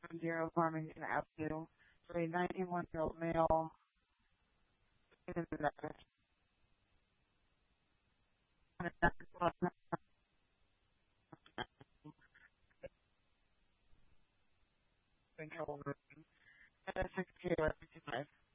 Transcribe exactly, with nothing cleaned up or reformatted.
Zero Farmington Avenue for a ninety-one-year-old male in the neck. Control room. Six zero fifty five.